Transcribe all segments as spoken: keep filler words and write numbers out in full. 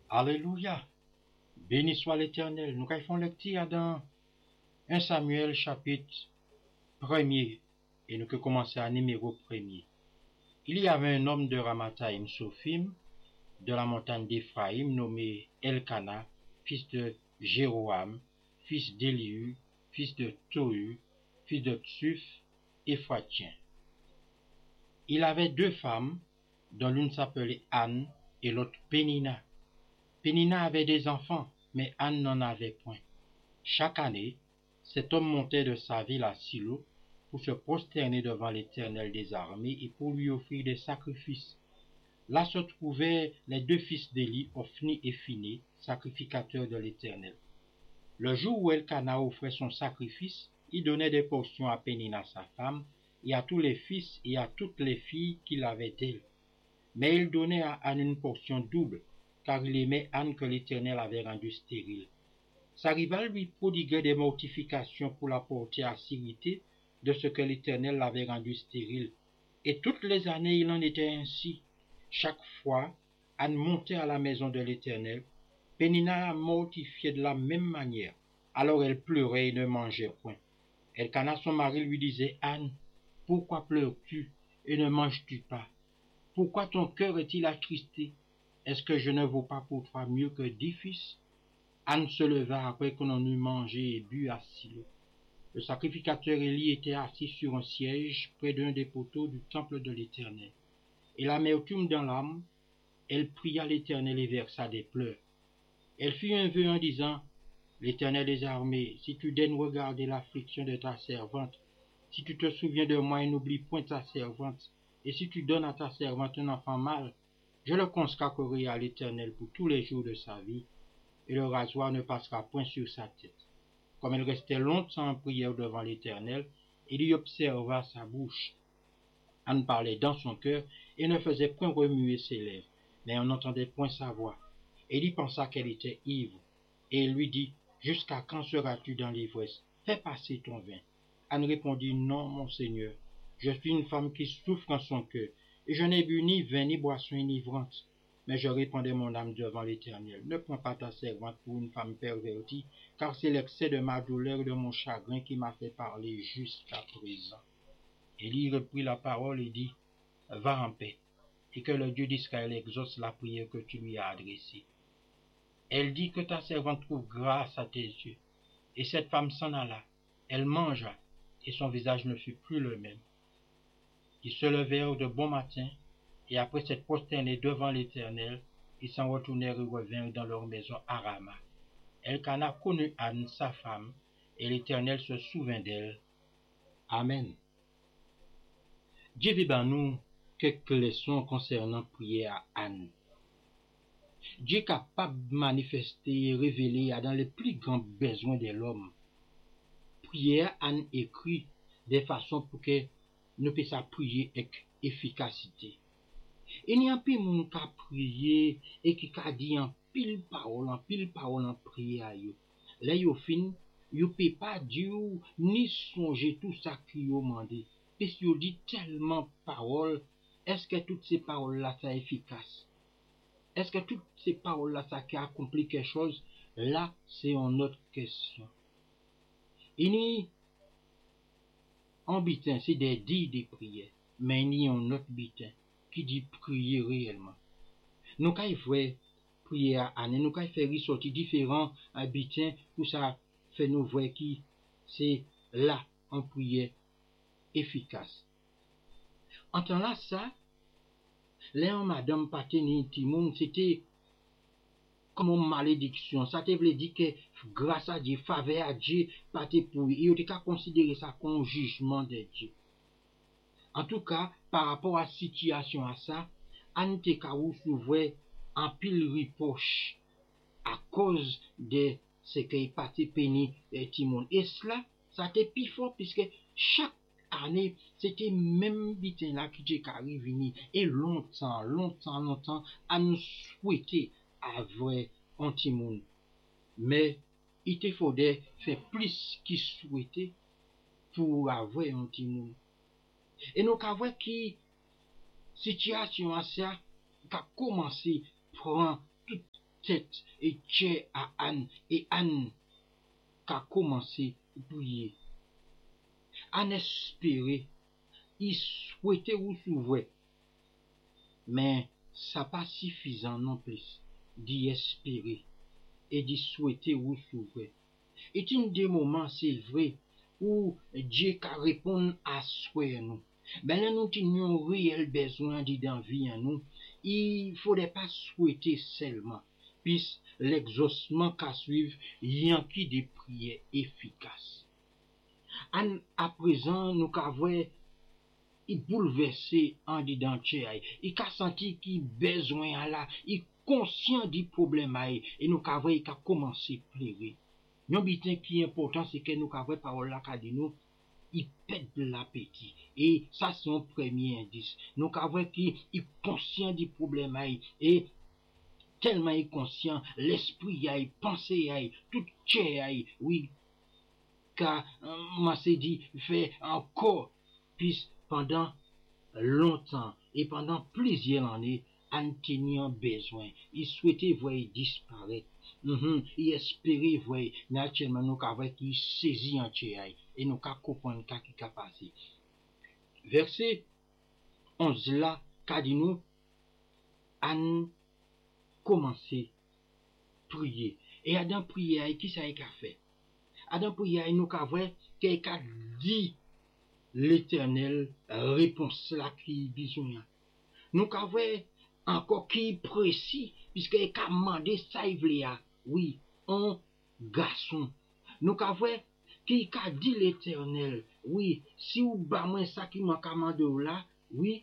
Alléluia. Béni soit l'Éternel. Nous faisons lecture dans un Samuel chapitre premier et nous pouvons commencer à numéro premier. Il y avait un homme de Ramathaïm Sophim de la montagne d'Éphraïm nommé Elkana, fils de Jéroam, fils d'Élihu, fils de Tohu, fils de Tsuf, Éphratien. Il avait deux femmes, dont l'une s'appelait Anne et l'autre Pénina. Pénina avait des enfants, mais Anne n'en avait point. Chaque année, cet homme montait de sa ville à Silo pour se prosterner devant l'Éternel des armées et pour lui offrir des sacrifices. Là se trouvaient les deux fils d'Éli, Ophni et Phiné, sacrificateurs de l'Éternel. Le jour où Elkana offrait son sacrifice, il donnait des portions à Pénina sa femme, et à tous les fils et à toutes les filles qu'il avait d'elle. Mais il donnait à Anne une portion double, car il aimait Anne que l'Éternel avait rendue stérile. Sa rivale lui prodiguait des mortifications pour la porter à s'irriter de ce que l'Éternel l'avait rendue stérile. Et toutes les années il en était ainsi. Chaque fois, Anne montait à la maison de l'Éternel. Pénina la mortifiait de la même manière. Alors elle pleurait et ne mangeait point. Elkana son mari lui disait, Anne, pourquoi pleures-tu et ne manges-tu pas? Pourquoi ton cœur est-il attristé? Est-ce que je ne vaux pas pour toi mieux que dix fils? Anne se leva après qu'on en eut mangé et bu à Silo. Le sacrificateur Élie était assis sur un siège près d'un des poteaux du temple de l'Éternel. Et l'amertume dans l'âme, elle pria l'Éternel et versa des pleurs. Elle fit un vœu en disant, l'Éternel des armées, si tu daignes regarder l'affliction de ta servante, si tu te souviens de moi et n'oublies point ta servante, et si tu donnes à ta servante un enfant mâle, je le consacrerai à l'Éternel pour tous les jours de sa vie, et le rasoir ne passera point sur sa tête. Comme elle restait longtemps en prière devant l'Éternel, il y observa sa bouche. Anne parlait dans son cœur et ne faisait point remuer ses lèvres, mais on n'entendait point sa voix. Élie pensa qu'elle était ivre, et il lui dit, « Jusqu'à quand seras-tu dans l'ivresse? Fais passer ton vin. » Anne répondit, « Non, mon Seigneur, je suis une femme qui souffre en son cœur, et je n'ai bu ni vin ni boisson enivrante. » Mais je répandais mon âme devant l'Éternel. Ne prends pas ta servante pour une femme pervertie, car c'est l'excès de ma douleur et de mon chagrin qui m'a fait parler jusqu'à présent. Élie reprit la parole et dit, « Va en paix, et que le Dieu d'Israël exauce la prière que tu lui as adressée. » Elle dit que ta servante trouve grâce à tes yeux. Et cette femme s'en alla. Elle mangea, et son visage ne fut plus le même. Ils se levèrent de bon matin, et après s'être prosternés devant l'Éternel, ils s'en retournèrent et revinrent dans leur maison à Rama. Elkana connut Anne, sa femme, et l'Éternel se souvint d'elle. Amen. Dieu dit à nous quelques leçons concernant prière à Anne. Dieu est capable de manifester et révéler dans les plus grands besoins de l'homme. Prière Anne écrit de façon pour que nous puissions prier avec efficacité. Il n'y a pas de monde qui a prié et qui a dit en pile parole, en pile parole en prière. Là, il fin, il ne peut pas dire ni songer tout ça qu'il a demandé. Puisqu'il dit tellement de paroles, est-ce que toutes ces paroles-là sont efficaces? Est-ce que toutes ces paroles-là, ça qui accompli quelque chose? Là, c'est une autre question. Il y a un bitin, c'est des dits de prière, mais il y a un autre bitin qui dit prier réellement. Nous, quand il faut prier à Anne, nous, quand il fait ressortir différents bitins, pour ça fait nous voir qui c'est là, en prière efficace. En temps là, ça, là, madame Pateni Timoun, c'était comme une malédiction. Ça te veut dire que grâce à Dieu, faveur à Dieu, pas te pour il y a considérer ça comme un jugement de Dieu. En tout cas, par rapport à la situation à ça, Anne te kaou s'ouvrait en pile ripoche à cause de ce qu'il parti péni et Timon. Et cela, ça te plus fort puisque chaque année, c'était même bitin là qui t'est arrivé et longtemps, longtemps, longtemps, à nous souhaiter avoir un Timon. Mais il te faudrait faire plus qu'il souhaitait pour avoir un Timon. Et nous avons qui situation à ça qui a commencé à prendre toute tête et tchè à Anne, et Anne qu'a commencé à prier. Anne espérait, il souhaitait ou s'ouvrir, mais ça pas suffisant non plus d'y espérer et d'y souhaiter ou s'ouvrir. Et un des moments, c'est vrai, où Dieu a répondu à souhait nous. Ben là, nous avons un réel besoin d'envie en nous. Il ne faudrait pas souhaiter seulement, puisque l'exaucement qu'a suivre, il y a qui des prières efficaces. En, à présent, nous avons il bouleversé en d'identité, il a senti qu'il besoin là, il conscient du problème et nous avons il a commencé à pleurer. Un bitin qui est important, c'est que nous avons parole là qu'a dit nous, il pète de l'appétit. Et ça, c'est un premier indice. Nous avons qui il conscient du problème et tellement il conscient, l'esprit a pensé a tout chair a oui, car moi c'est dit fait encore puis pendant longtemps et pendant plusieurs années, en teniant besoin. Il souhaitait voir disparaître. Mm-hmm. Il espérait voir naturellement nous avons qui saisi en tchèque et nous avons comprendre ce qui a passé. Verset onze là, qu'a dit nous, en commencé à prier. Et Adam priait, qui ça a fait? Adam priait, nous avons qu'il a dit l'Éternel réponse là qui besoin. Nous avons encore qui précis, puisqu'il a demandé ça, il a, oui, un garçon. Nous avons qui a dit l'Éternel, oui, si vous avez ça qui m'a commandé là, oui,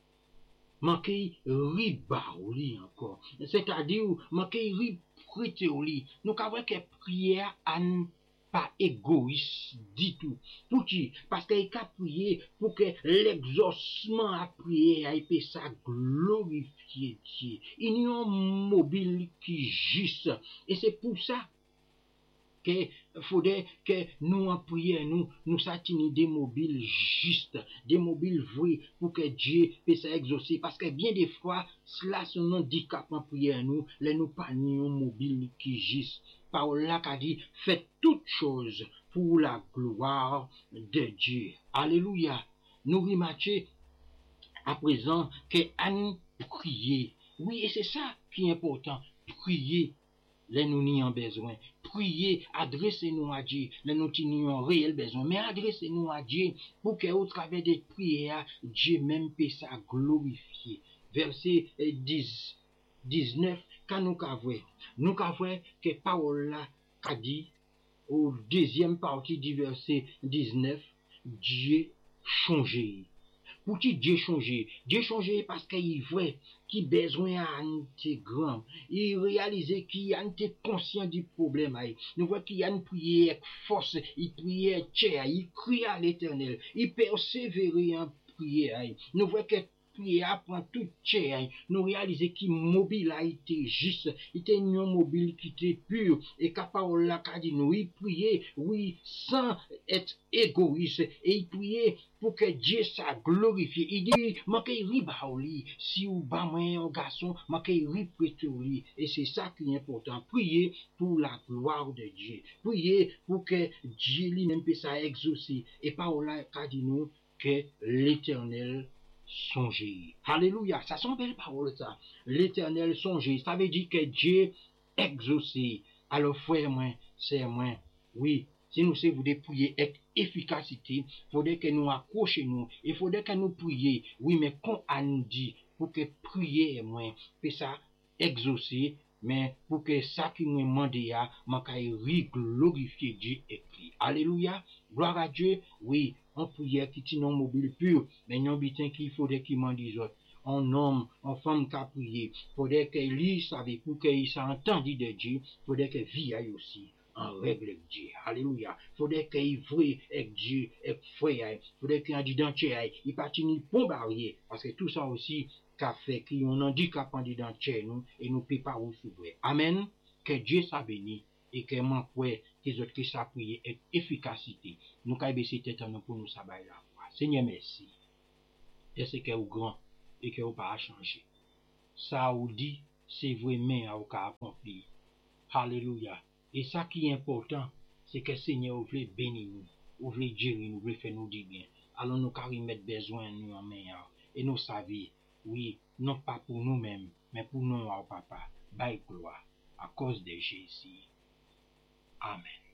manquez riba au lit encore. C'est-à-dire, manquez riba au lit. Nous avons que prière à pas égoïste du tout. Pour qui? Parce qu'il a prié pour que l'exaucement a prié a été ça glorifier Dieu. Il y a un mobile qui juste. Et c'est pour ça que faudrait que nous en prions, nous, nous satinions des mobiles justes, des mobiles vrais, pour que Dieu puisse exaucer. Parce que bien des fois, cela c'est un handicap en prière, nous, les nous pas ni un mobile qui juste. Parole là qu'a dit, faites toutes choses pour la gloire de Dieu. Alléluia. Nous remarquons à présent que Anne prier. Oui, et c'est ça qui est important. Prier. Les nous n'y en besoin. Priez, adressez-nous à Dieu. Les nous n'y en réel besoin. Mais adressez-nous à Dieu pour que au travers des prières, Dieu même puisse sa glorifier. Verset dix, dix-neuf, quand nous avons, nous avons que parole là a dit, au deuxième partie du verset dix-neuf, Dieu changé. Pour qui Dieu changé? Dieu changé parce qu'il voit qu'il besoin à un grand. Il réalise qu'il a été conscient du problème. Nous voyons qu'il a une prière avec force, il priait avec chair, il crie à l'Éternel, il persévérait en prière. Nous voyons que prière prend toute chair. Nous réalisons qu'il mobile a été juste, il était un mobile qui était pur et capable là qu'a dit nous, il priait, oui, sans être égoïste et il priait pour que Dieu soit glorifié. Il dit, manquez riba au lit, si vous bamez un garçon, manquez riba au lit. Et c'est ça qui est important. Priez pour la gloire de Dieu. Priez pour que Dieu lui-même puisse exaucer. Et par là qu'a dit nous que l'Éternel songer. Alléluia, ça sont belles paroles ça. L'Éternel songer, ça veut dire que Dieu exaucé. Alors frère moi, c'est moi, oui, si nous savons de prier avec efficacité, il faudrait que nous accrochions nous, il faudrait que nous prions, oui, mais quand on nous dit, pour que prier moins, que ça exaucer, mais pour que ça qui nous demande, moi, glorifier Dieu et prier. Alléluia, gloire à Dieu, oui, on prière qui tient non mobile pur, mais non bitin qu'il faudrait qu'il m'en dise autres. Un homme, une femme qui a prié, faudrait qu'il lui savait pour qu'il s'entende de Dieu, faudrait que vie aille aussi en règle avec Dieu. Alléluia. Faudrait qu'il voie avec Dieu, avec frère, faudrait qu'il en identité, il partit ni bon barrière, parce que tout ça aussi, qu'a fait qu'il y a un handicap en identité, nous, et nous ne pouvons pas vous s'ouvrir. Amen. Que Dieu soit béni. Et que moi, ouais, les autres qui savent prier avec efficacité. Nous avons baissé tête en nous pour nous savoir la foi. Seigneur, merci. Et c'est que vous grand et que vous pas changer. Ça vous dit, c'est vraiment à vous accomplir. Alléluia. Et ça qui est important, c'est que le Seigneur voulait bénir nous, vous voulez gérer nous, vous voulez faire nous du bien. Alors nous carrément mettre besoin nous en main. Et nous savons, oui, non pas pour nous-mêmes, mais pour nous, papa, by gloire, à cause de Jésus. Amen.